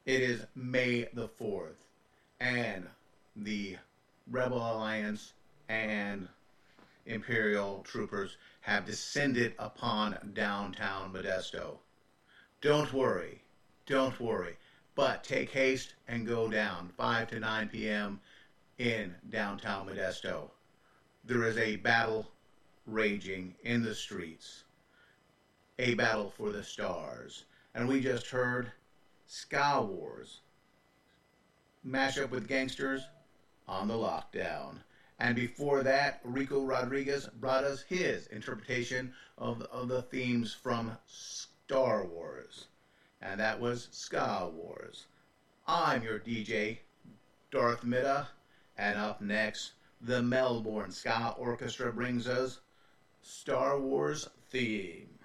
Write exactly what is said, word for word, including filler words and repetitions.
It is May the fourth, and the Rebel Alliance and Imperial troopers have descended upon downtown Modesto. Don't worry, don't worry, but take haste and go down five to nine p m in downtown Modesto. There is a battle raging in the streets, a battle for the stars. And we just heard Ska Wars mash up with gangsters on the lockdown. And before that, Rico Rodriguez brought us his interpretation of, of the themes from Star Wars. And that was Ska Wars. I'm your D J, Darth Mitta, and up next, the Melbourne Ska Orchestra brings us Star Wars theme.